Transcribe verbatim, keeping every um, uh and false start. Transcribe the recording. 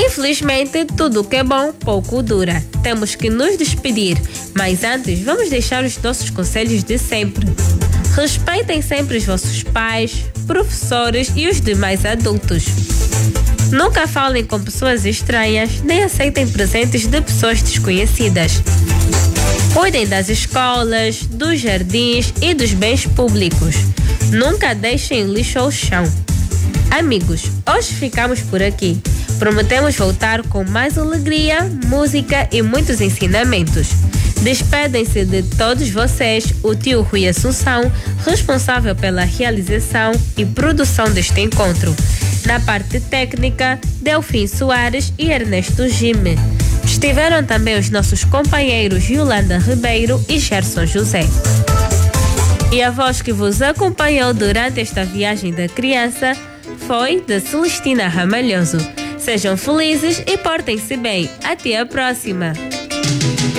Infelizmente, tudo que é bom, pouco dura. Temos que nos despedir, mas antes vamos deixar os nossos conselhos de sempre. Respeitem sempre os vossos pais, professores e os demais adultos. Nunca falem com pessoas estranhas, nem aceitem presentes de pessoas desconhecidas. Cuidem das escolas, dos jardins e dos bens públicos. Nunca deixem lixo ao chão. Amigos, hoje ficamos por aqui. Prometemos voltar com mais alegria, música e muitos ensinamentos. Despedem-se de todos vocês o tio Rui Assunção, responsável pela realização e produção deste encontro. Na parte técnica, Delfim Soares e Ernesto Gime. Estiveram também os nossos companheiros Yolanda Ribeiro e Gerson José. E a voz que vos acompanhou durante esta viagem da criança foi da Celestina Ramalhoso. Sejam felizes e portem-se bem. Até a próxima!